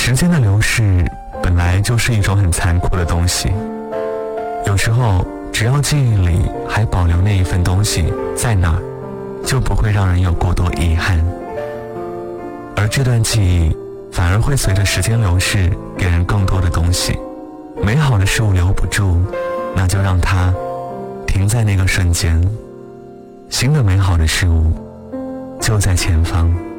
时间的流逝本来就是一种很残酷的东西，有时候只要记忆里还保留那一份东西在哪儿，就不会让人有过多遗憾，而这段记忆反而会随着时间流逝给人更多的东西。美好的事物留不住，那就让它停在那个瞬间，新的美好的事物就在前方。